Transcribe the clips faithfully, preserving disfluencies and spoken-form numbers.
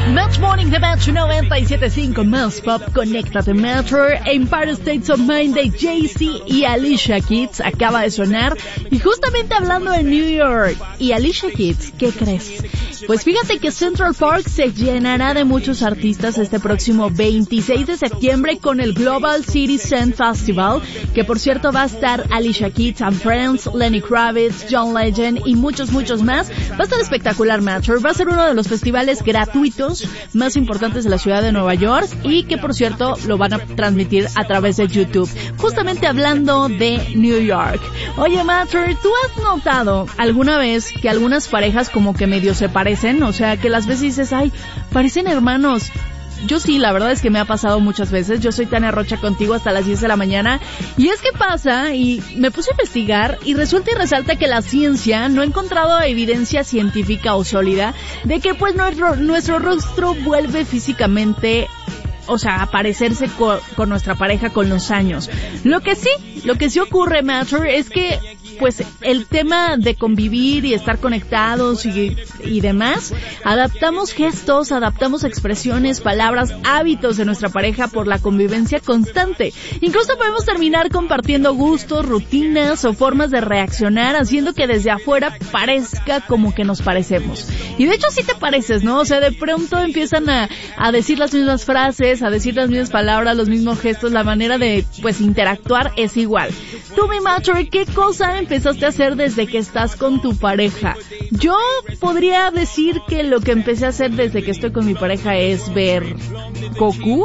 Match Morning de Match noventa y siete punto cinco más Pop, conéctate Metro. Empire States of Mind de Jay-Z y Alicia Keys acaba de sonar. Y justamente hablando de New York y Alicia Keys, ¿qué crees? Pues fíjate que Central Park se llenará de muchos artistas este próximo veintiséis de septiembre con el Global Citizen Festival, que por cierto va a estar Alicia Keys and Friends, Lenny Kravitz, John Legend y muchos, muchos más. Va a estar espectacular, Metro. Va a ser uno de los festivales gratuitos más importantes de la ciudad de Nueva York y que por cierto lo van a transmitir a través de YouTube. Justamente hablando de New York. Oye, Matter, ¿tú has notado alguna vez que algunas parejas como que medio se parecen? O sea, que las veces dices, ay, parecen hermanos. Yo sí, la verdad es que me ha pasado muchas veces. Yo soy Tania Rocha contigo hasta las diez de la mañana. Y es que pasa, y me puse a investigar, y resulta y resalta que la ciencia no ha encontrado evidencia científica o sólida de que pues nuestro, nuestro rostro vuelve físicamente, o sea, a parecerse con, con nuestra pareja con los años. Lo que sí, lo que sí ocurre, Matter, es que pues el tema de convivir y estar conectados y, y demás, adaptamos gestos, adaptamos expresiones, palabras, hábitos de nuestra pareja por la convivencia constante. Incluso podemos terminar compartiendo gustos, rutinas o formas de reaccionar, haciendo que desde afuera parezca como que nos parecemos. Y de hecho sí te pareces, ¿no? O sea, de pronto empiezan a, a decir las mismas frases, a decir las mismas palabras, los mismos gestos, la manera de, pues, interactuar es igual. Tú, mi macho, ¿qué cosa empezaste a hacer desde que estás con tu pareja? Yo podría decir que lo que empecé a hacer desde que estoy con mi pareja es ver Goku.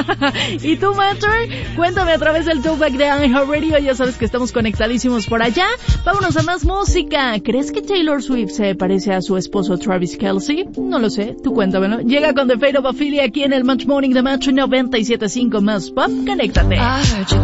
¿Y tú, macho? Cuéntame a través del Throwback de iHeartRadio. Ya sabes que estamos conectadísimos por allá. Vámonos a más música. ¿Crees que Taylor Swift se parece a su esposo Travis Kelce? No lo sé, tú cuéntamelo. Llega con The Fate of Ophelia aquí en el Match Morning de Match noventa y siete punto cinco más Pop. Conéctate.